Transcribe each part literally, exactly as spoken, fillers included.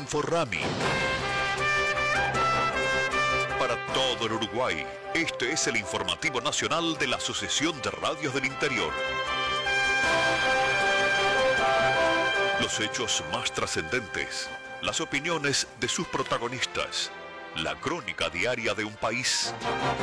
Inforrami. Para todo el Uruguay, este es el informativo nacional de la Asociación de Radios del Interior. Los hechos más trascendentes, las opiniones de sus protagonistas, la crónica diaria de un país.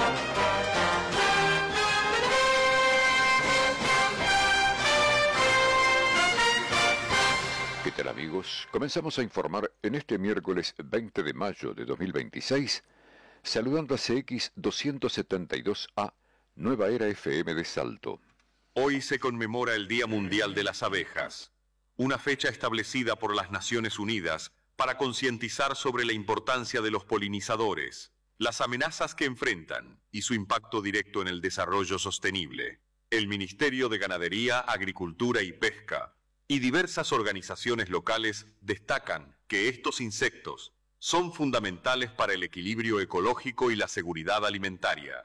¿Qué tal, amigos? Comenzamos a informar en este miércoles veinte de mayo de dos mil veintiséis, saludando a C X doscientos setenta y dos A, Nueva Era F M de Salto. Hoy se conmemora el Día Mundial de las Abejas, una fecha establecida por las Naciones Unidas para concientizar sobre la importancia de los polinizadores, las amenazas que enfrentan y su impacto directo en el desarrollo sostenible. El Ministerio de Ganadería, Agricultura y Pesca y diversas organizaciones locales destacan que estos insectos son fundamentales para el equilibrio ecológico y la seguridad alimentaria.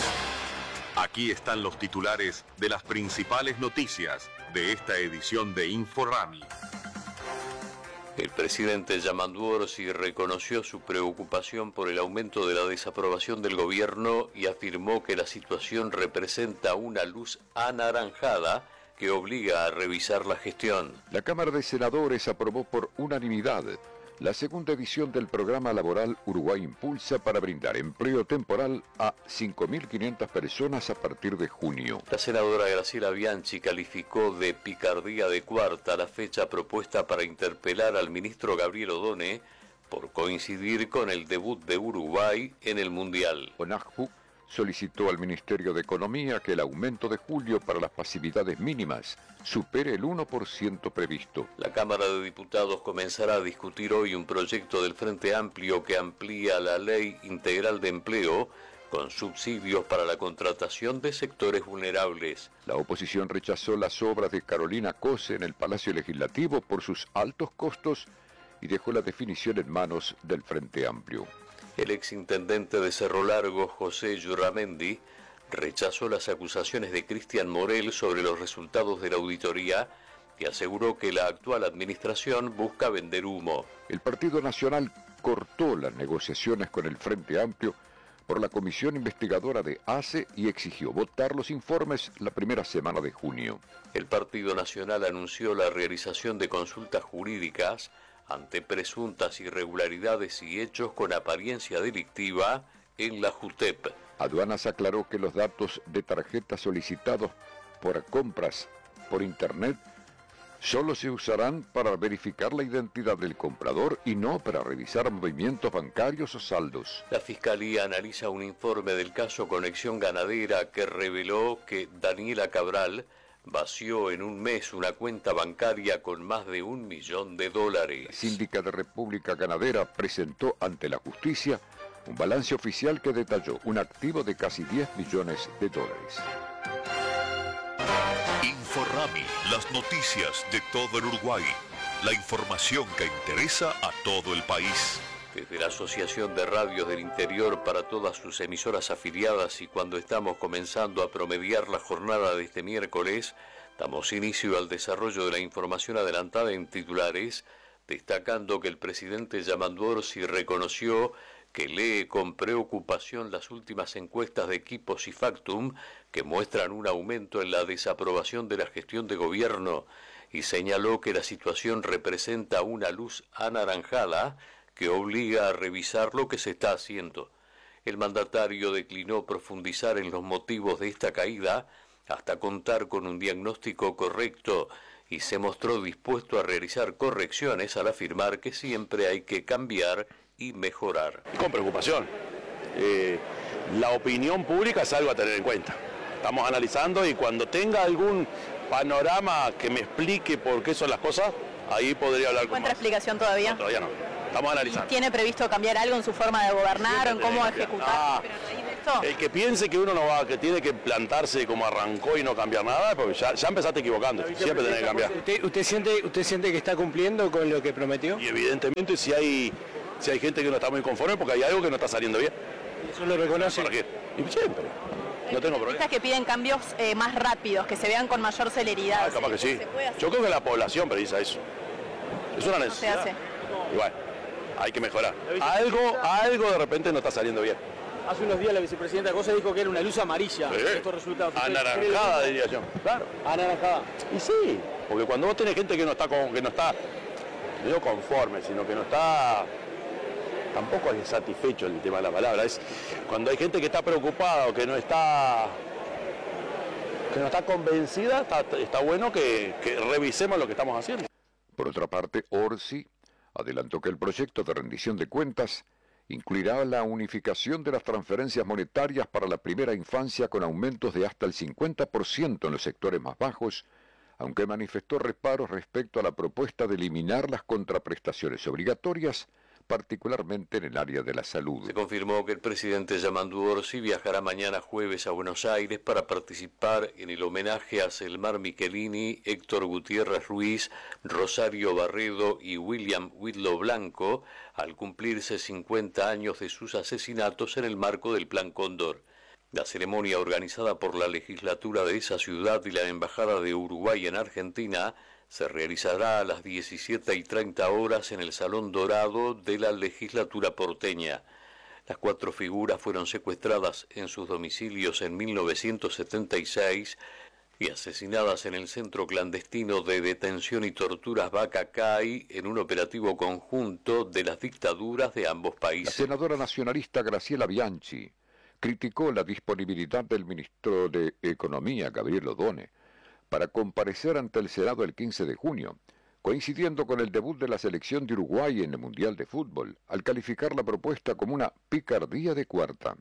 Aquí están los titulares de las principales noticias de esta edición de Inforrami. El presidente Yamandu Orsi reconoció su preocupación por el aumento de la desaprobación del gobierno y afirmó que la situación representa una luz anaranjada que obliga a revisar la gestión. La Cámara de Senadores aprobó por unanimidad la segunda edición del programa laboral Uruguay Impulsa para brindar empleo temporal a cinco mil quinientas personas a partir de junio. La senadora Graciela Bianchi calificó de picardía de cuarta la fecha propuesta para interpelar al ministro Gabriel Odone por coincidir con el debut de Uruguay en el Mundial. ONAJU solicitó al Ministerio de Economía que el aumento de julio para las pasividades mínimas supere el uno por ciento previsto. La Cámara de Diputados comenzará a discutir hoy un proyecto del Frente Amplio que amplía la Ley Integral de Empleo con subsidios para la contratación de sectores vulnerables. La oposición rechazó las obras de Carolina Cose en el Palacio Legislativo por sus altos costos y dejó la definición en manos del Frente Amplio. El exintendente de Cerro Largo, José Yurramendi, rechazó las acusaciones de Cristian Morel sobre los resultados de la auditoría y aseguró que la actual administración busca vender humo. El Partido Nacional cortó las negociaciones con el Frente Amplio por la comisión investigadora de A C E y exigió votar los informes la primera semana de junio. El Partido Nacional anunció la realización de consultas jurídicas ante presuntas irregularidades y hechos con apariencia delictiva en la JUTEP. Aduanas aclaró que los datos de tarjetas solicitados por compras por Internet solo se usarán para verificar la identidad del comprador y no para revisar movimientos bancarios o saldos. La Fiscalía analiza un informe del caso Conexión Ganadera que reveló que Daniela Cabral vació en un mes una cuenta bancaria con más de un millón de dólares. La síndica de República Ganadera presentó ante la justicia un balance oficial que detalló un activo de casi diez millones de dólares. Inforrami, las noticias de todo el Uruguay. La información que interesa a todo el país. Desde la Asociación de Radios del Interior para todas sus emisoras afiliadas y cuando estamos comenzando a promediar la jornada de este miércoles, damos inicio al desarrollo de la información adelantada en titulares, destacando que el presidente Yamandu Orsi reconoció que lee con preocupación las últimas encuestas de Equipos y Factum que muestran un aumento en la desaprobación de la gestión de gobierno y señaló que la situación representa una luz anaranjada que obliga a revisar lo que se está haciendo. El mandatario declinó profundizar en los motivos de esta caída hasta contar con un diagnóstico correcto y se mostró dispuesto a realizar correcciones al afirmar que siempre hay que cambiar y mejorar. Con preocupación. Eh, la opinión pública es algo a tener en cuenta. Estamos analizando y cuando tenga algún panorama que me explique por qué son las cosas, ahí podría hablar con ¿Encuentra explicación todavía? No, todavía no. Estamos analizando. ¿Tiene previsto cambiar algo en su forma de gobernar o en cómo ejecutar? Ah, Pero a raíz de esto... El que piense que uno no va, que tiene que plantarse como arrancó y no cambiar nada, porque ya, ya empezaste equivocando. Siempre tenés que cambiar. ¿Usted, usted, siente, ¿Usted siente que está cumpliendo con lo que prometió? Y evidentemente si hay, si hay gente que no está muy conforme porque hay algo que no está saliendo bien. ¿Eso lo reconoce? ¿Para qué? Y siempre. No tengo problema. que piden cambios eh, más rápidos, que se vean con mayor celeridad. Ah, capaz que sí. Yo creo que la población precisa eso. Es una necesidad. No se hace. Y bueno, hay que mejorar. Algo, algo de repente no está saliendo bien. Hace unos días la vicepresidenta Cosa dijo que era una luz amarilla, Sí. estos resultados. Anaranjada, diría yo. Claro. Anaranjada. Y sí, porque cuando vos tenés gente que no está, con, que no está, no digo conforme, sino que no está, tampoco es satisfecho el tema de la palabra, es cuando hay gente que está preocupada o que no está, que no está convencida, está, está bueno que, que revisemos lo que estamos haciendo. Por otra parte, Orsi adelantó que el proyecto de rendición de cuentas incluirá la unificación de las transferencias monetarias para la primera infancia con aumentos de hasta el cincuenta por ciento en los sectores más bajos, aunque manifestó reparos respecto a la propuesta de eliminar las contraprestaciones obligatorias, particularmente en el área de la salud. Se confirmó que el presidente Yamandu Orsi viajará mañana jueves a Buenos Aires para participar en el homenaje a Selmar Michelini, Héctor Gutiérrez Ruiz, Rosario Barredo y William Whitlow Blanco, al cumplirse cincuenta años de sus asesinatos en el marco del Plan Cóndor. La ceremonia, organizada por la legislatura de esa ciudad y la Embajada de Uruguay en Argentina, se realizará a las diecisiete y treinta horas en el Salón Dorado de la legislatura porteña. Las cuatro figuras fueron secuestradas en sus domicilios en mil novecientos setenta y seis y asesinadas en el centro clandestino de detención y torturas Bacacay en un operativo conjunto de las dictaduras de ambos La países. senadora nacionalista Graciela Bianchi criticó la disponibilidad del ministro de Economía, Gabriel Odone, para comparecer ante el Senado el quince de junio, coincidiendo con el debut de la selección de Uruguay en el Mundial de Fútbol, al calificar la propuesta como una picardía de cuarta.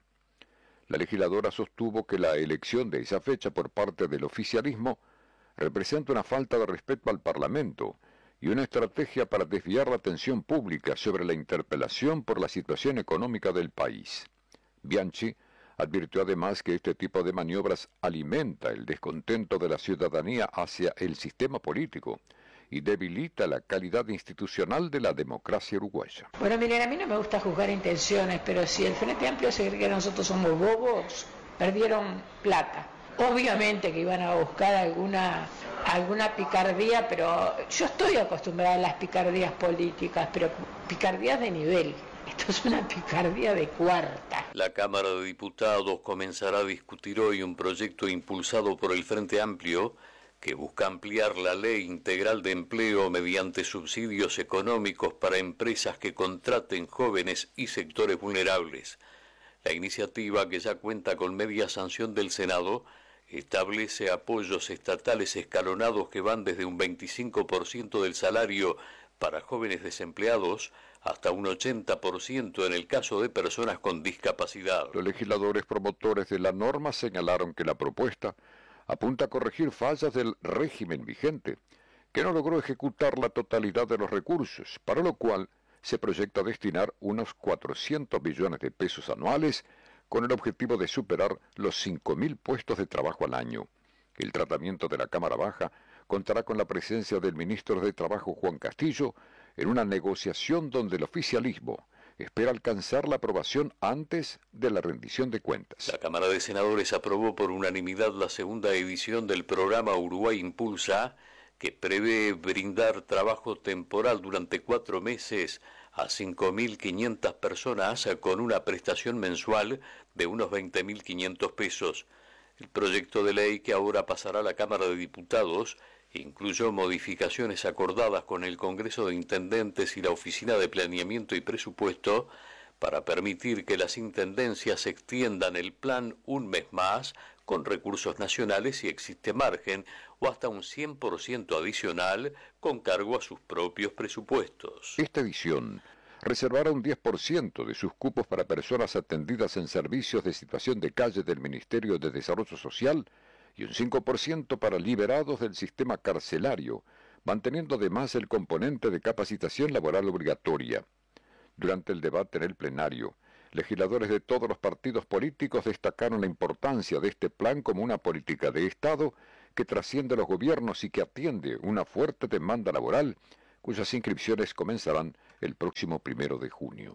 La legisladora sostuvo que la elección de esa fecha por parte del oficialismo representa una falta de respeto al Parlamento y una estrategia para desviar la atención pública sobre la interpelación por la situación económica del país. Bianchi advirtió además que este tipo de maniobras alimenta el descontento de la ciudadanía hacia el sistema político y debilita la calidad institucional de la democracia uruguaya. Bueno, miren, a mí no me gusta juzgar intenciones, pero si el Frente Amplio se cree que nosotros somos bobos, perdieron plata. Obviamente que iban a buscar alguna, alguna picardía, pero yo estoy acostumbrada a las picardías políticas, pero picardías de nivel. Esto es una picardía de cuarta. La Cámara de Diputados comenzará a discutir hoy un proyecto impulsado por el Frente Amplio que busca ampliar la ley integral de empleo mediante subsidios económicos para empresas que contraten jóvenes y sectores vulnerables. La iniciativa, que ya cuenta con media sanción del Senado, establece apoyos estatales escalonados que van desde un veinticinco por ciento del salario para jóvenes desempleados hasta un ochenta por ciento en el caso de personas con discapacidad. Los legisladores promotores de la norma señalaron que la propuesta apunta a corregir fallas del régimen vigente, que no logró ejecutar la totalidad de los recursos, para lo cual se proyecta destinar unos cuatrocientos millones de pesos anuales con el objetivo de superar los cinco mil puestos de trabajo al año. El tratamiento de la Cámara Baja contará con la presencia del ministro de Trabajo Juan Castillo en una negociación donde el oficialismo espera alcanzar la aprobación antes de la rendición de cuentas. La Cámara de Senadores aprobó por unanimidad la segunda edición del programa Uruguay Impulsa, que prevé brindar trabajo temporal durante cuatro meses a cinco mil quinientas personas con una prestación mensual de unos veinte mil quinientos pesos. El proyecto de ley, que ahora pasará a la Cámara de Diputados, incluyó modificaciones acordadas con el Congreso de Intendentes y la Oficina de Planeamiento y Presupuesto para permitir que las intendencias extiendan el plan un mes más con recursos nacionales si existe margen, o hasta un cien por ciento adicional con cargo a sus propios presupuestos. Esta edición reservará un diez por ciento de sus cupos para personas atendidas en servicios de situación de calle del Ministerio de Desarrollo Social y un cinco por ciento para liberados del sistema carcelario, manteniendo además el componente de capacitación laboral obligatoria. Durante el debate en el plenario, legisladores de todos los partidos políticos destacaron la importancia de este plan como una política de Estado que trasciende los gobiernos y que atiende una fuerte demanda laboral, cuyas inscripciones comenzarán el próximo primero de junio.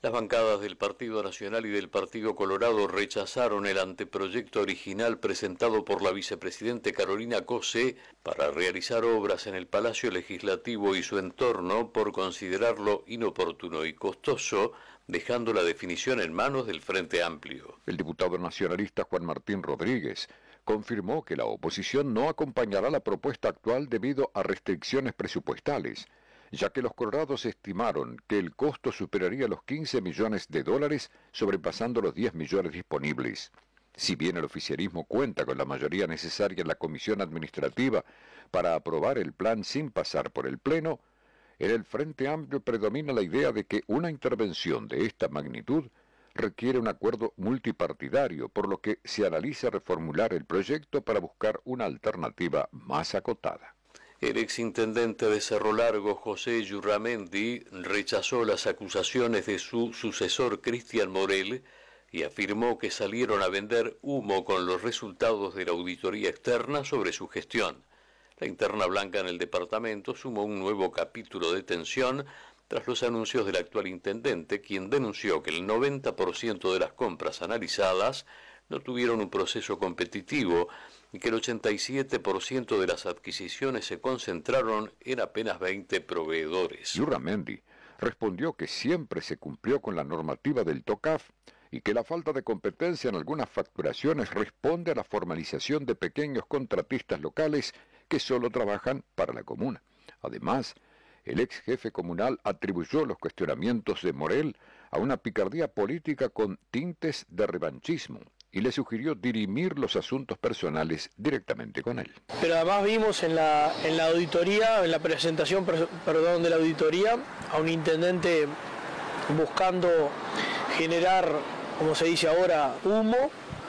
Las bancadas del Partido Nacional y del Partido Colorado rechazaron el anteproyecto original presentado por la vicepresidente Carolina Cose para realizar obras en el Palacio Legislativo y su entorno por considerarlo inoportuno y costoso, dejando la definición en manos del Frente Amplio. El diputado nacionalista Juan Martín Rodríguez confirmó que la oposición no acompañará la propuesta actual debido a restricciones presupuestales, ya que los colorados estimaron que el costo superaría los quince millones de dólares, sobrepasando los diez millones disponibles. Si bien el oficialismo cuenta con la mayoría necesaria en la comisión administrativa para aprobar el plan sin pasar por el Pleno, en el Frente Amplio predomina la idea de que una intervención de esta magnitud requiere un acuerdo multipartidario, por lo que se analiza reformular el proyecto para buscar una alternativa más acotada. El exintendente de Cerro Largo, José Yurramendi, rechazó las acusaciones de su sucesor, Cristian Morel, y afirmó que salieron a vender humo con los resultados de la auditoría externa sobre su gestión. La interna blanca en el departamento sumó un nuevo capítulo de tensión tras los anuncios del actual intendente, quien denunció que el noventa por ciento de las compras analizadas no tuvieron un proceso competitivo y que el ochenta y siete por ciento de las adquisiciones se concentraron en apenas veinte proveedores. Yurramendi respondió que siempre se cumplió con la normativa del TOCAF y que la falta de competencia en algunas facturaciones responde a la formalización de pequeños contratistas locales que solo trabajan para la comuna. Además, el ex jefe comunal atribuyó los cuestionamientos de Morel a una picardía política con tintes de revanchismo y le sugirió dirimir los asuntos personales directamente con él. Pero además vimos en la, en la auditoría, en la presentación, perdón, de la auditoría, a un intendente buscando generar, como se dice ahora, humo,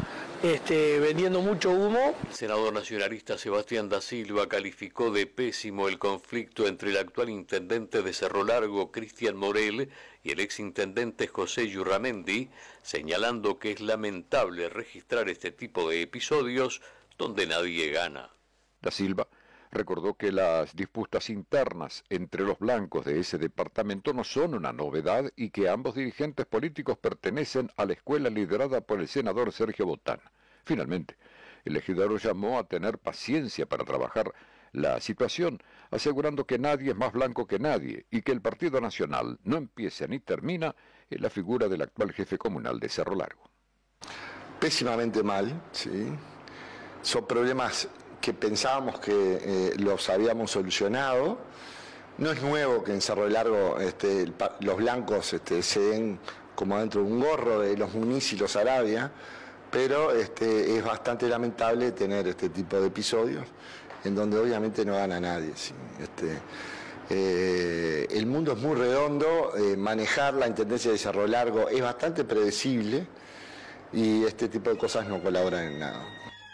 este, vendiendo mucho humo. El senador nacionalista Sebastián da Silva calificó de pésimo el conflicto entre el actual intendente de Cerro Largo, Cristian Morel, y el exintendente José Yurramendi, señalando que es lamentable registrar este tipo de episodios donde nadie gana. Da Silva recordó que las disputas internas entre los blancos de ese departamento no son una novedad y que ambos dirigentes políticos pertenecen a la escuela liderada por el senador Sergio Botán. Finalmente, el legislador llamó a tener paciencia para trabajar la situación, asegurando que nadie es más blanco que nadie y que el Partido Nacional no empieza ni termina en la figura del actual jefe comunal de Cerro Largo. Pésimamente mal, ¿sí? Son problemas que pensábamos que eh, los habíamos solucionado. No es nuevo que en Cerro Largo este, el, los blancos este, se den como dentro de un gorro de los Muniz y los Arabia, pero este, es bastante lamentable tener este tipo de episodios en donde obviamente no gana nadie. ¿Sí? Este, eh, el mundo es muy redondo, eh, manejar la intendencia de Cerro Largo es bastante predecible y este tipo de cosas no colaboran en nada.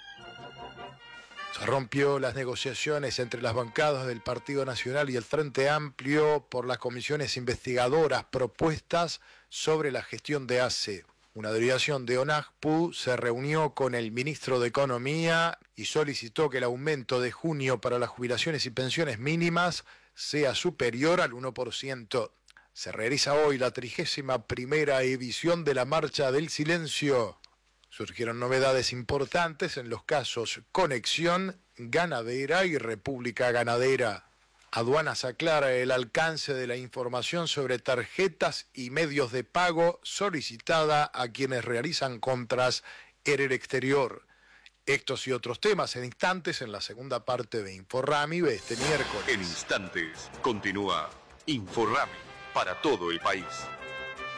Se rompió las negociaciones entre las bancadas del Partido Nacional y el Frente Amplio por las comisiones investigadoras propuestas sobre la gestión de A C E. Una delegación de ONACPU se reunió con el ministro de Economía y solicitó que el aumento de junio para las jubilaciones y pensiones mínimas sea superior al uno por ciento. Se realiza hoy la trigésima primera edición de la Marcha del Silencio. Surgieron novedades importantes en los casos Conexión Ganadera y República Ganadera. Aduanas aclara el alcance de la información sobre tarjetas y medios de pago solicitada a quienes realizan compras en el exterior. Estos y otros temas en instantes en la segunda parte de Inforrami de este miércoles. En instantes continúa Inforrami para todo el país.